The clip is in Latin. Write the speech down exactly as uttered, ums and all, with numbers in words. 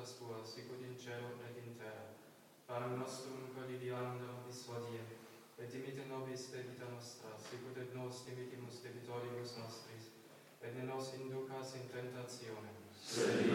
voluntas tua, sicut in cielo et in terra. Panem nostrum quotidianum da nobis hodie, et dimitte nobis debita nostra, sicut et nos dimittimus debitoribus nostris, et ne nos inducas in tentationem,